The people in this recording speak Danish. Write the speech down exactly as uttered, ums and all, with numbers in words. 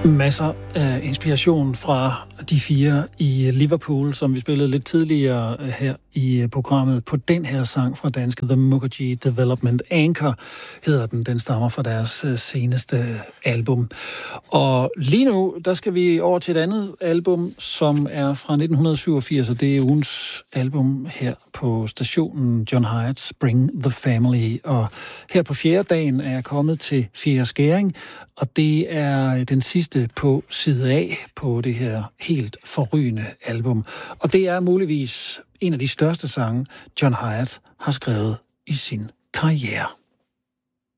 Masser af inspiration fra de fire i Liverpool, som vi spillede lidt tidligere her i programmet, på den her sang fra danske The Mukherjee Development. Anchor hedder den. Den stammer fra deres seneste album. Og lige nu, der skal vi over til et andet album, som er fra nitten syvogfirs, og det er ugens album her på stationen John Hiatt's Bring the Family. Og her på fjerde dagen er jeg kommet til fjerde skæring, og det er den sidste på side A på det her helt forrygende album. Og det er muligvis en af de største sange, John Hiatt har skrevet i sin karriere.